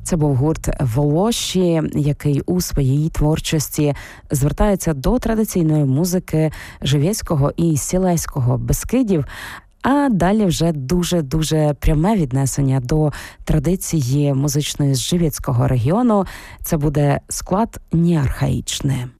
Це був гурт «Волоші», який у своїй творчості звертається до традиційної музики Живєцького і Сілеського Бескидів, а далі вже дуже-дуже пряме віднесення до традиції музичної з Живєцького регіону. Це буде склад «Неархаїчне».